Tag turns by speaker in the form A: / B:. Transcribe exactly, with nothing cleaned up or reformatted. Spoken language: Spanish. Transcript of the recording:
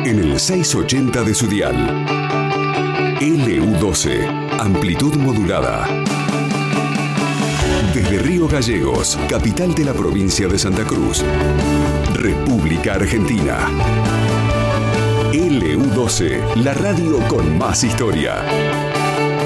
A: en el seiscientos ochenta de su dial. L U doce, amplitud modulada. Desde Río Gallegos, capital de la provincia de Santa Cruz, República Argentina. L U doce, la radio con más historia.